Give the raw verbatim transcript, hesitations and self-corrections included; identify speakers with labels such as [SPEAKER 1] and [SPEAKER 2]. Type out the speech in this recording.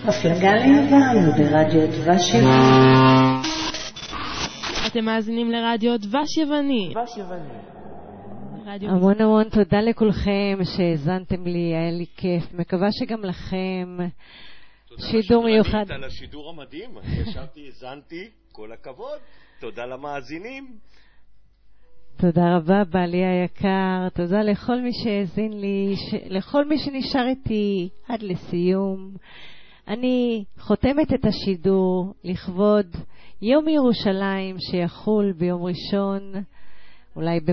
[SPEAKER 1] הפלגה ליוון ברדיו דבש יווני.
[SPEAKER 2] אתם מאזינים לרדיו דבש יווני.
[SPEAKER 3] דבש יווני.
[SPEAKER 4] המון המון תודה לכולכם שהזנתם לי, היה לי כיף, מקווה שגם לכם. שידור מיוחד.
[SPEAKER 3] תודה על השידור המדהים, ישבתי, הזנתי, כל הכבוד, תודה למאזינים.
[SPEAKER 4] תודה רבה בעלי היקר, תודה לכל מי שהאזין לי, ש... לכל מי שנשאר איתי עד לסיום. אני חותמת את השידור לכבוד יום ירושלים שיחול ביום ראשון, אולי